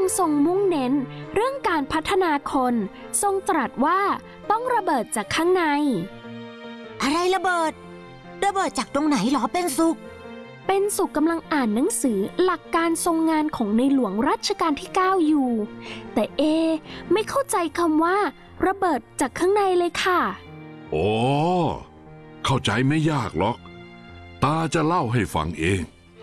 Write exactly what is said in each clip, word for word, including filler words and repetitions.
ทรงมุ่งเน้นเรื่องการพัฒนาคนทรงตรัสว่าต้องระเบิดจากข้างในอะไรระเบิดระเบิดจากตรงไหนหรอเป็นสุขเป็นสุขกำลังอ่านหนังสือหลักการทรงงานของในหลวงรัชกาลที่เก้าอยู่แต่เอไม่เข้าใจคำว่าระเบิดจากข้างในเลยค่ะโอ้เข้าใจไม่ยากหรอกตาจะเล่าให้ฟังเอง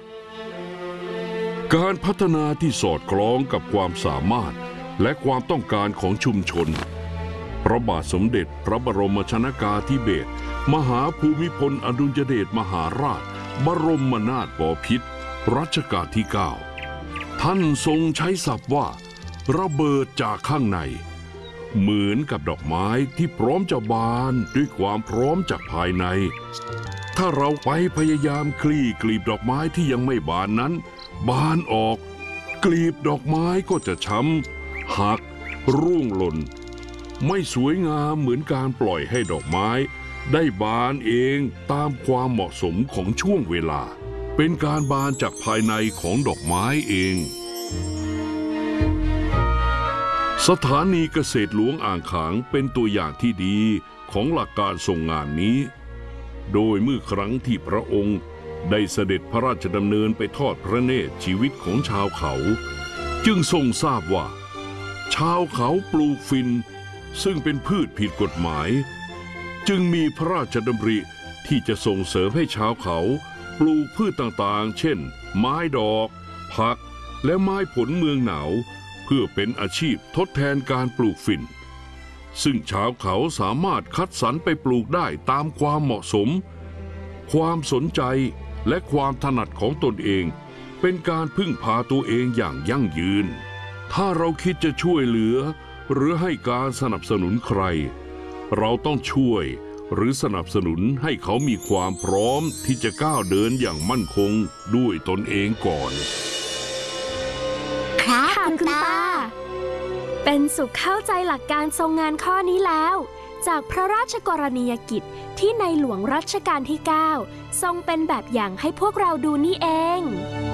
การพัฒนาที่สอดคล้องกับความสามารถและความต้องการของชุมชนพระบาทสมเด็จพระบรมชนกาธิเบศรมหาภูมิพลอดุลยเดชมหาราชบรมนาถบพิตรรัชกาลที่เก้าท่านทรงใช้ศัพท์ว่าระเบิดจากข้างในเหมือนกับดอกไม้ที่พร้อมจะบานด้วยความพร้อมจากภายในถ้าเราไปพยายามคลี่กลีบดอกไม้ที่ยังไม่บานนั้นบานออกกลีบดอกไม้ก็จะช้ำหักร่วงหล่นไม่สวยงามเหมือนการปล่อยให้ดอกไม้ได้บานเองตามความเหมาะสมของช่วงเวลาเป็นการบานจากภายในของดอกไม้เองสถานีเกษตรหลวงอ่างขางเป็นตัวอย่างที่ดีของหลักการทรงงานนี้โดยเมื่อครั้งที่พระองค์ได้เสด็จพระราชดำเนินไปทอดพระเนตรชีวิตของชาวเขาจึงทรงทราบว่าชาวเขาปลูกฝิ่นซึ่งเป็นพืชผิดกฎหมายจึงมีพระราชดำริที่จะส่งเสริมให้ชาวเขาปลูกพืชต่างๆเช่นไม้ดอกผักและไม้ผลเมืองหนาวเพื่อเป็นอาชีพทดแทนการปลูกฝิ่นซึ่งชาวเขาสามารถคัดสรรไปปลูกได้ตามความเหมาะสมความสนใจและความถนัดของตนเองเป็นการพึ่งพาตัวเองอย่างยั่งยืนถ้าเราคิดจะช่วยเหลือหรือให้การสนับสนุนใครเราต้องช่วยหรือสนับสนุนให้เขามีความพร้อมที่จะก้าวเดินอย่างมั่นคงด้วยตนเองก่อนครับคุณตาเป็นสุขเข้าใจหลักการทรงงานข้อนี้แล้วจากพระราชกรณียกิจที่ในหลวงรัชกาลที่เก้าทรงเป็นแบบอย่างให้พวกเราดูนี่เอง